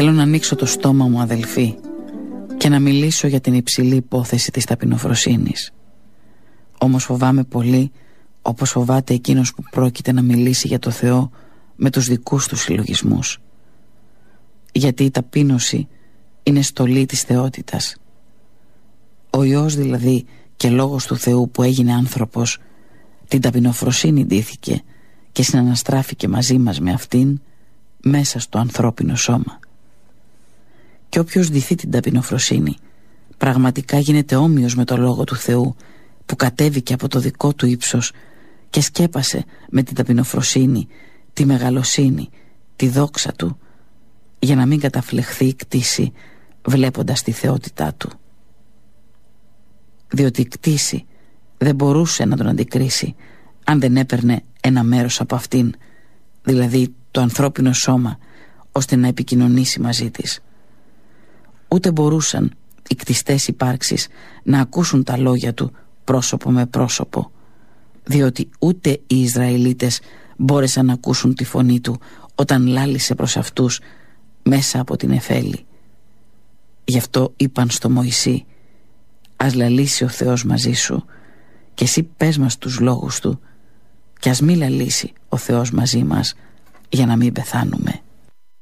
Θέλω να ανοίξω το στόμα μου, αδελφοί, και να μιλήσω για την υψηλή υπόθεση της ταπεινοφροσύνης. Όμως φοβάμαι πολύ, όπως φοβάται εκείνος που πρόκειται να μιλήσει για το Θεό με τους δικούς του συλλογισμούς. Γιατί η ταπείνωση είναι στολή της θεότητας. Ο Υιός δηλαδή και λόγος του Θεού που έγινε άνθρωπος, την ταπεινοφροσύνη ντύθηκε και συναναστράφηκε μαζί μας με αυτήν μέσα στο ανθρώπινο σώμα. Και όποιος ντυθεί την ταπεινοφροσύνη πραγματικά γίνεται όμοιος με το λόγο του Θεού που κατέβηκε από το δικό του ύψος και σκέπασε με την ταπεινοφροσύνη τη μεγαλοσύνη, τη δόξα του, για να μην καταφλεχθεί η κτήση βλέποντας τη θεότητά του. Διότι η κτήση δεν μπορούσε να τον αντικρίσει αν δεν έπαιρνε ένα μέρος από αυτήν, δηλαδή το ανθρώπινο σώμα, ώστε να επικοινωνήσει μαζί της. Ούτε μπορούσαν οι κτιστές υπάρξεις να ακούσουν τα λόγια του πρόσωπο με πρόσωπο, διότι ούτε οι Ισραηλίτες μπόρεσαν να ακούσουν τη φωνή του όταν λάλησε προς αυτούς μέσα από την Εφέλη. Γι' αυτό είπαν στο Μωυσή: ας λαλήσει ο Θεός μαζί σου και εσύ πες μας τους λόγους του, και ας μη λαλήσει ο Θεός μαζί μας για να μην πεθάνουμε.